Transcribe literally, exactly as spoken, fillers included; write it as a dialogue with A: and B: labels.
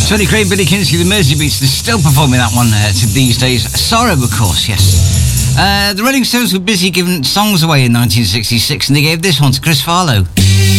A: Tony Craig, Billy Kinsley, the Mersey Beats, they're still performing that one uh, these days. Sorrow, of course, yes. Uh, the Rolling Stones were busy giving songs away in nineteen sixty-six, and they gave this one to Chris Farlowe.